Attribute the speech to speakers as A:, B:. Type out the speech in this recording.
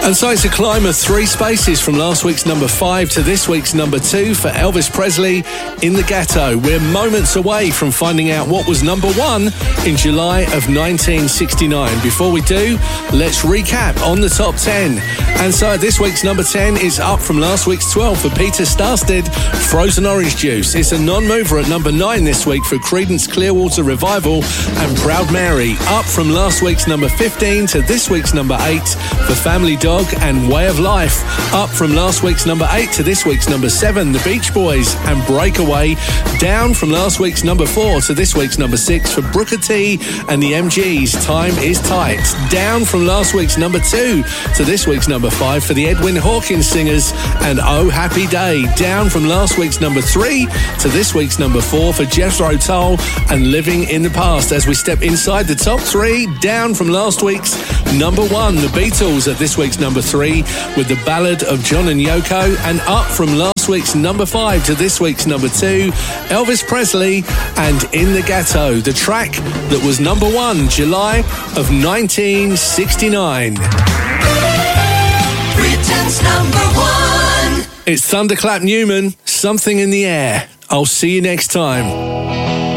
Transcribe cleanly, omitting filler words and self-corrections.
A: And so it's a climb of 3 spaces from last week's number 5 to this week's number 2 for Elvis Presley, In the Ghetto. We're moments away from finding out what was number 1 in July of 1969. Before we do, let's recap on the top 10. And so this week's number 10 is up from last week's 12 for Peter Starstead, Frozen Orange Juice. It's a non-mover at number 9 this week for Creedence Clearwater Revival and Proud Mary. Up from last week's number 15 to this week's number 8 for Family Dog and Way of Life. Up from last week's number 8 to this week's number 7, The Beach Boys and Breakaway. Down from last week's number 4 to this week's number 6 for Brooker T and the MGs, Time Is Tight. Down from last week's number 2 to this week's number 5 for the Edwin Hawkins Singers and Oh Happy Day. Down from last week's number 3 to this week's number 4 for Jethro Tull and Living in the Past. As we step inside the top 3, down from last week's number 1, The Beatles at this week's number 3 with the Ballad of John and Yoko, and up from last week's number 5 to this week's number 2, Elvis Presley and In the Ghetto, the track that was number 1 July of 1969.
B: Britain's number 1.
A: It's Thunderclap Newman, Something in the Air. I'll see you next time.